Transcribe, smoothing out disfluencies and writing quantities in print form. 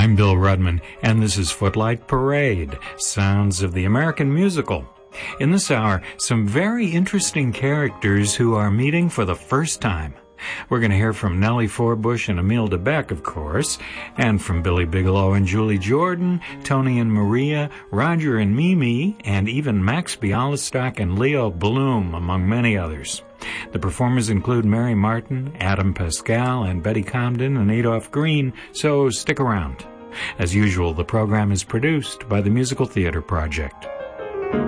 I'm Bill Rudman, and this is Footlight Parade, Sounds of the American Musical. In this hour, some very interesting characters who are meeting for the first time. We're going to hear from Nellie Forbush and Emile DeBeck, of course, and from Billy Bigelow and Julie Jordan, Tony and Maria, Roger and Mimi, and even Max Bialystock and Leo Bloom, among many others. The performers include Mary Martin, Adam Pascal, and Betty Comden and Adolph Green, so stick around. As usual, the program is produced by the Musical Theater Project.